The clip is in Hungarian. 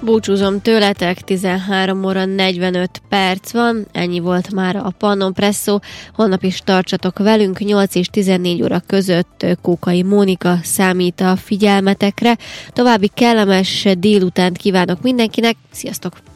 Búcsúzom tőletek, 13 óra 45 perc van, ennyi volt már a Pannon Presszó. Holnap is tartsatok velünk, 8 és 14 óra között Kókai Mónika számít a figyelmetekre. További kellemes délutánt kívánok mindenkinek, sziasztok!